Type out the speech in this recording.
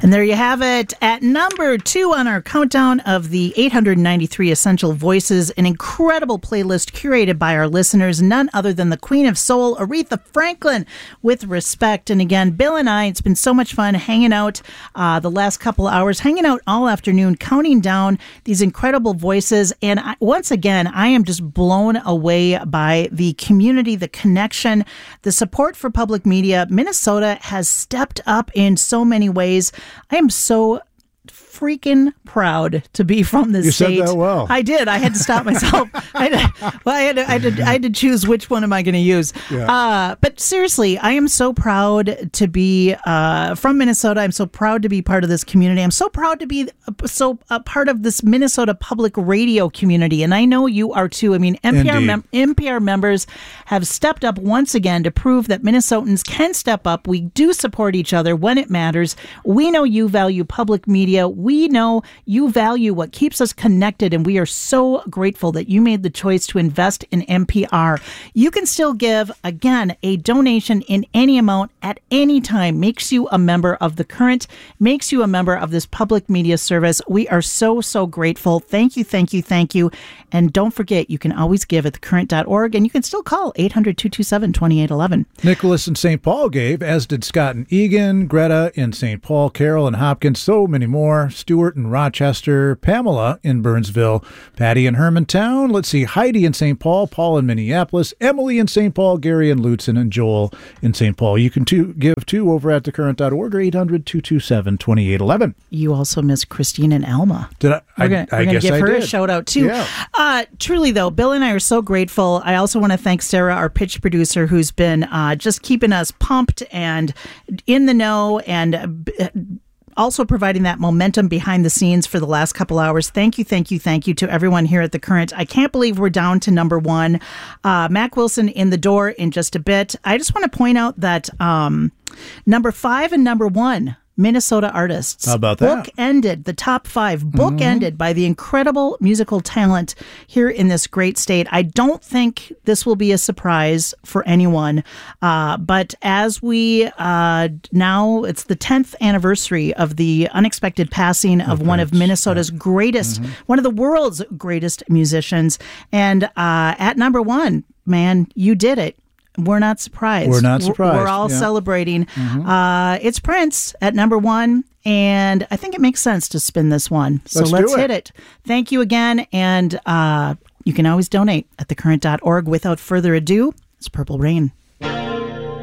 And there you have it. At number 2 on our countdown of the 893 Essential Voices, an incredible playlist curated by our listeners, none other than the Queen of Soul, Aretha Franklin, with respect. And again, Bill and I, it's been so much fun hanging out the last couple hours, hanging out all afternoon, counting down these incredible voices. And once again, I am just blown away by the community, the connection, the support for public media. Minnesota has stepped up in so many ways. I am so freaking proud to be from this state. You said that well. I did. I had to stop myself. I had to choose which one am I going to use. Yeah. But seriously, I am so proud to be from Minnesota. I'm so proud to be part of this community. I'm so proud to be a part of this Minnesota public radio community. And I know you are too. I mean, NPR members have stepped up once again to prove that Minnesotans can step up. We do support each other when it matters. We know you value public media. We know you value what keeps us connected, and we are so grateful that you made the choice to invest in NPR. You can still give, again, a donation in any amount at any time. Makes you a member of The Current, makes you a member of this public media service. We are so, so grateful. Thank you, thank you, thank you. And don't forget, you can always give at thecurrent.org, and you can still call 800-227-2811. Nicholas in St. Paul gave, as did Scott in Eagan, Greta in St. Paul, Carol in Hopkins, so many more. Stuart in Rochester, Pamela in Burnsville, Patty in Hermantown. Let's see, Heidi in St. Paul, Paul in Minneapolis, Emily in St. Paul, Gary in Lutzen, and Joel in St. Paul. You can give too over at thecurrent.org or 800-227-2811. You also missed Christine and Alma. Did I? We're going to give her a shout out too. Yeah. Truly though, Bill and I are so grateful. I also want to thank Sarah, our pitch producer, who's been just keeping us pumped and in the know and also providing that momentum behind the scenes for the last couple hours. Thank you, thank you, thank you to everyone here at The Current. I can't believe we're down to number 1. Mac Wilson in the door in just a bit. I just want to point out that number 5 and number 1, Minnesota artists. How about that? Book-ended, the top 5, book-ended by the incredible musical talent here in this great state. I don't think this will be a surprise for anyone, but as we now, it's the 10th anniversary of the unexpected passing of one of Minnesota's greatest, one of the world's greatest musicians, and at number 1, man, you did it. We're not surprised. We're all celebrating. It's Prince at number 1, and I think it makes sense to spin this one. So let's hit it. Thank you again, and you can always donate at thecurrent.org. Without further ado, it's Purple Rain.